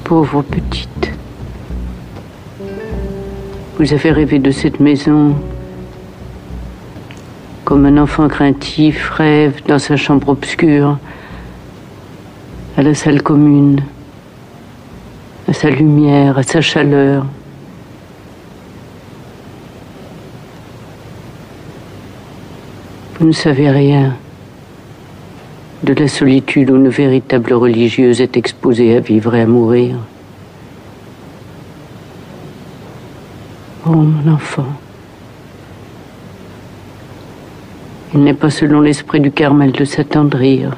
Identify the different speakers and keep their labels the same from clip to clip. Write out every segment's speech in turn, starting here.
Speaker 1: Pauvre petite. Vous avez rêvé de cette maison comme un enfant craintif rêve dans sa chambre obscure, à la salle commune, à sa lumière, à sa chaleur. Vous ne savez rien de la solitude où une véritable religieuse est exposée à vivre et à mourir. Oh, mon enfant. Il n'est pas selon l'esprit du Carmel de s'attendrir.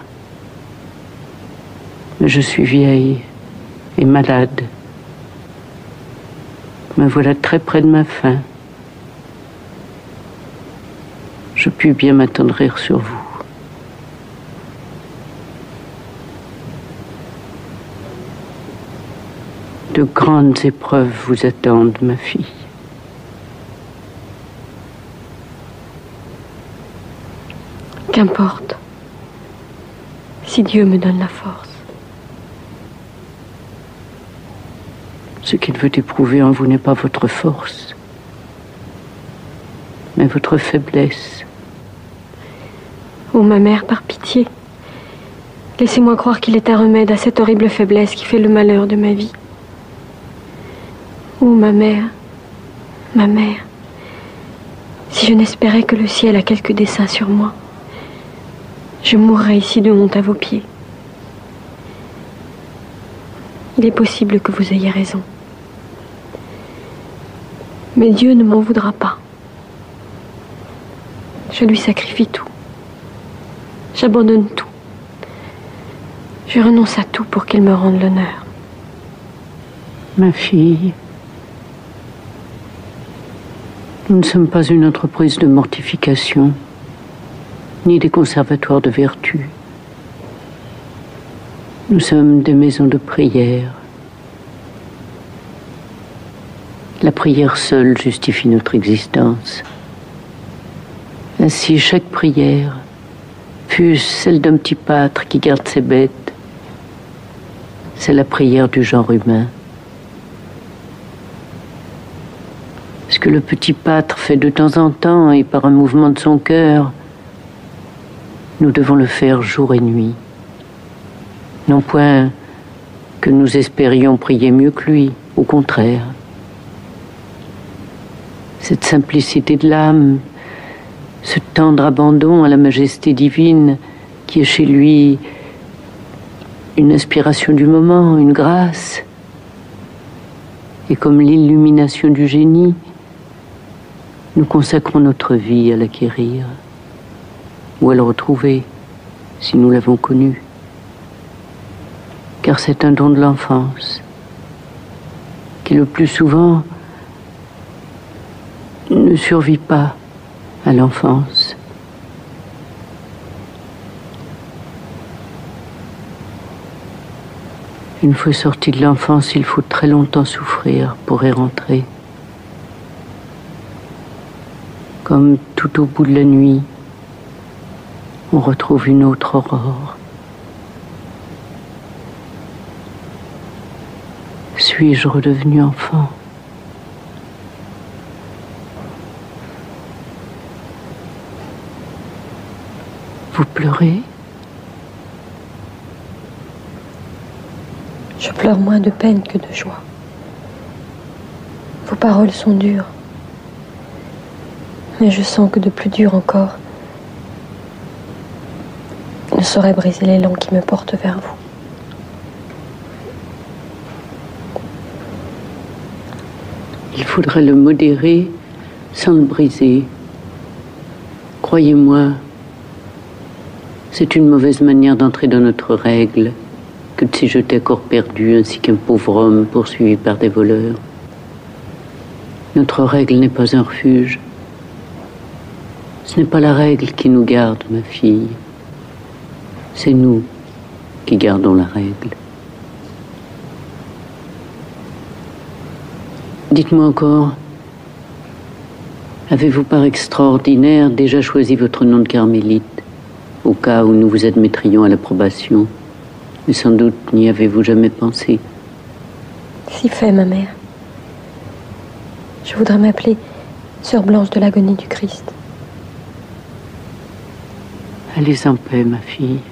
Speaker 1: Mais je suis vieille et malade. Me voilà très près de ma fin. Je puis bien m'attendrir sur vous. De grandes épreuves vous attendent, ma fille.
Speaker 2: Qu'importe, si Dieu me donne la force.
Speaker 1: Ce qu'il veut éprouver en vous n'est pas votre force, mais votre faiblesse.
Speaker 2: Oh, ma mère, par pitié, laissez-moi croire qu'il est un remède à cette horrible faiblesse qui fait le malheur de ma vie. Oh, ma mère, si je n'espérais que le ciel a quelque dessein sur moi, je mourrais ici de honte à vos pieds. Il est possible que vous ayez raison. Mais Dieu ne m'en voudra pas. Je lui sacrifie tout. J'abandonne tout. Je renonce à tout pour qu'il me rende l'honneur.
Speaker 1: Ma fille, nous ne sommes pas une entreprise de mortification, ni des conservatoires de vertu. Nous sommes des maisons de prière. La prière seule justifie notre existence. Ainsi, chaque prière, fût-ce celle d'un petit pâtre qui garde ses bêtes, c'est la prière du genre humain. Ce que le petit pâtre fait de temps en temps et par un mouvement de son cœur, nous devons le faire jour et nuit. Non point que nous espérions prier mieux que lui, au contraire. Cette simplicité de l'âme, ce tendre abandon à la majesté divine qui est chez lui une inspiration du moment, une grâce, et comme l'illumination du génie, nous consacrons notre vie à l'acquérir ou à le retrouver si nous l'avons connu. Car c'est un don de l'enfance qui le plus souvent ne survit pas à l'enfance. Une fois sorti de l'enfance, il faut très longtemps souffrir pour y rentrer. Comme tout au bout de la nuit, on retrouve une autre aurore. Suis-je redevenu enfant ? Vous pleurez ?
Speaker 2: Je pleure moins de peine que de joie. Vos paroles sont dures. Mais je sens que de plus dur encore ne saurait briser l'élan qui me porte vers vous.
Speaker 1: Il faudrait le modérer sans le briser. Croyez-moi, c'est une mauvaise manière d'entrer dans notre règle que de s'y jeter à corps perdu ainsi qu'un pauvre homme poursuivi par des voleurs. Notre règle n'est pas un refuge. Ce n'est pas la règle qui nous garde, ma fille. C'est nous qui gardons la règle. Dites-moi encore, avez-vous par extraordinaire déjà choisi votre nom de carmélite, au cas où nous vous admettrions à l'approbation? Mais sans doute n'y avez-vous jamais pensé.
Speaker 2: Si fait, ma mère. Je voudrais m'appeler Sœur Blanche de l'agonie du Christ.
Speaker 1: Allez en paix, ma fille.